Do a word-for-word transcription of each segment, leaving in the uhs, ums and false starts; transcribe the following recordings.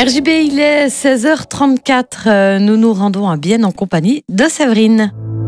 R J B, il est seize heures trente-quatre. Nous nous rendons à Bienne en compagnie de Séverine.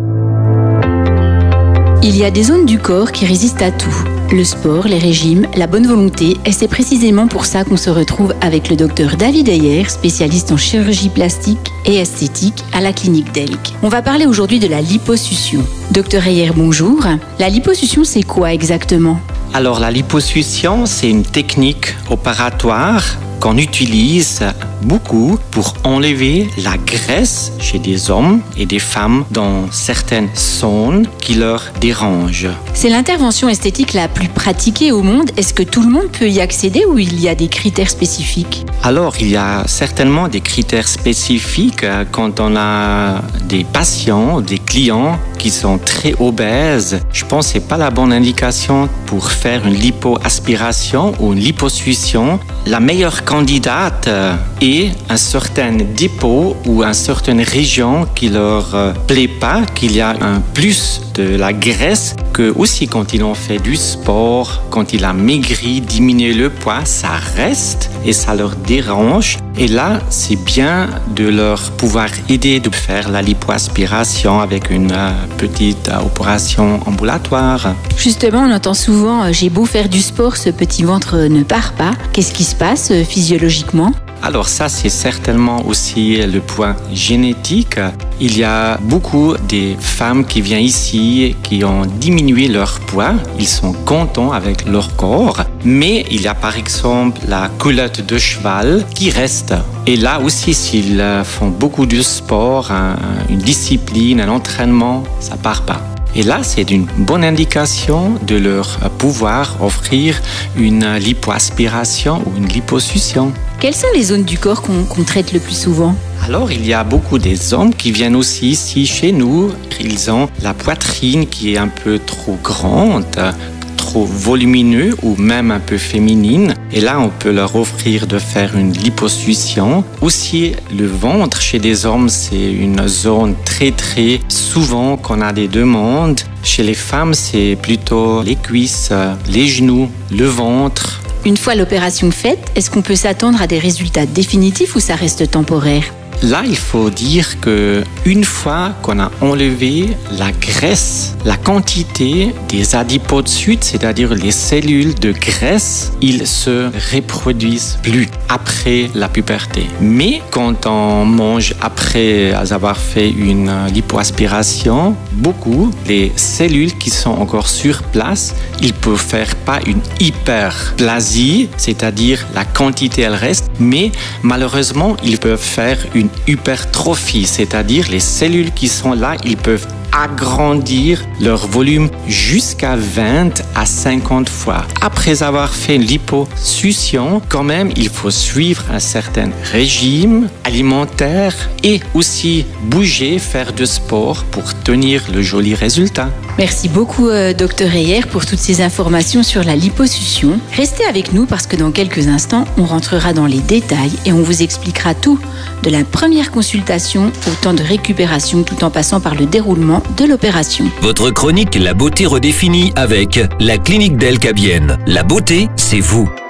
Il y a des zones du corps qui résistent à tout. Le sport, les régimes, la bonne volonté. Et c'est précisément pour ça qu'on se retrouve avec le docteur David Heyer, spécialiste en chirurgie plastique et esthétique à la clinique Delc. On va parler aujourd'hui de la liposuction. Docteur Heyer, bonjour. La liposuction, c'est quoi exactement ? Alors la liposuction, c'est une technique opératoire qu'on utilise beaucoup pour enlever la graisse chez des hommes et des femmes dans certaines zones qui leur dérangent. C'est l'intervention esthétique la plus pratiquée au monde. Est-ce que tout le monde peut y accéder ou il y a des critères spécifiques ? Alors, il y a certainement des critères spécifiques quand on a des patients, des clients qui sont très obèses. Je pense que ce n'est pas la bonne indication pour faire une lipoaspiration ou une liposuction. La meilleure candidate est un certain dépôt ou une certaine région qui leur plaît pas, qu'il y a un plus de la graisse, que aussi quand ils ont fait du sport, quand ils ont maigri, diminué le poids, ça reste et ça leur dérange. Et là, c'est bien de leur pouvoir aider de faire la lipoaspiration avec une petite opération ambulatoire. Justement, on entend souvent « j'ai beau faire du sport, ce petit ventre ne part pas ». Qu'est-ce qui se passe euh, physiologiquement ? Alors ça, c'est certainement aussi le point génétique. Il y a beaucoup de femmes qui viennent ici, qui ont diminué leur poids. Ils sont contents avec leur corps. Mais il y a par exemple la culotte de cheval qui reste. Et là aussi, s'ils font beaucoup de sport, une discipline, un entraînement, ça part pas. Et là, c'est une bonne indication de leur pouvoir offrir une lipoaspiration ou une liposuction. Quelles sont les zones du corps qu'on, qu'on traite le plus souvent ? Alors, il y a beaucoup des hommes qui viennent aussi ici chez nous. Ils ont la poitrine qui est un peu trop grande, trop volumineux ou même un peu féminine. Et là, on peut leur offrir de faire une liposuction. Aussi, le ventre chez des hommes, c'est une zone très, très souvent qu'on a des demandes. Chez les femmes, c'est plutôt les cuisses, les genoux, le ventre. Une fois l'opération faite, est-ce qu'on peut s'attendre à des résultats définitifs ou ça reste temporaire ? Là, il faut dire que une fois qu'on a enlevé la graisse, la quantité des adipocytes, c'est-à-dire les cellules de graisse, ils se reproduisent plus après la puberté. Mais quand on mange après avoir fait une lipoaspiration, beaucoup les cellules qui sont encore sur place, ils peuvent faire pas une hyperplasie, c'est-à-dire la quantité elle reste, mais malheureusement ils peuvent faire une hypertrophie, c'est-à-dire les cellules qui sont là, ils peuvent agrandir leur volume jusqu'à vingt à cinquante fois. Après avoir fait une liposuction, quand même, il faut suivre un certain régime alimentaire et aussi bouger, faire du sport pour tenir le joli résultat. Merci beaucoup, euh, docteur Heyer, pour toutes ces informations sur la liposuction. Restez avec nous parce que dans quelques instants, on rentrera dans les détails et on vous expliquera tout, de la première consultation au temps de récupération tout en passant par le déroulement de l'opération. Votre chronique La beauté redéfinie avec la clinique Delc à Bienne. La beauté, c'est vous.